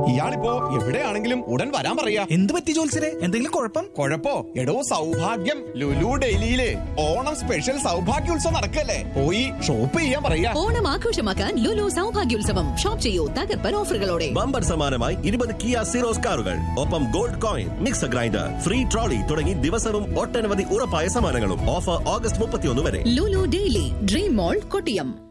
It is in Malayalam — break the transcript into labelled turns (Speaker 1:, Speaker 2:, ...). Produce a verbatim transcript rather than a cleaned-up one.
Speaker 1: ഇയാളിപ്പോ എവിടെയാണെങ്കിലും ഉടൻ വരാൻ പറയാ.
Speaker 2: എന്ത് പറ്റി ജോത്സരെ? എന്തെങ്കിലും കുഴപ്പം?
Speaker 1: കുഴപ്പോ? എടോ സൗഭാഗ്യം ലുലു ഡൽഹിയില് ഓണം സ്പെഷ്യൽ സൗഭാഗ്യോത്സവം നടക്കല്ലേ, പോയി ഷോപ്പ് ചെയ്യാൻ പറയാ.
Speaker 3: ഓണം ആഘോഷമാക്കാൻ ലുലു സൗഭാഗ്യോത്സവം. ഷോപ്പ് ചെയ്യൂ തകർപ്പൻ ഓഫറുകളോടെ.
Speaker 4: ബമ്പർ സമ്മാനമായി ഇരുപത് കിയ സീറോസ് കാറുകൾ, ഒപ്പം gold coin, mixer grinder, free trolley തുടങ്ങി ദിവസവും ഒട്ടനവധി ഉറപ്പായ സമ്മാനങ്ങളും. ഓഫർ ഓഗസ്റ്റ് മുപ്പത്തിയൊന്ന് വരെ.
Speaker 3: ലുലു ഡെയിലി ഡ്രീം മോൾ കൊട്ടിയം.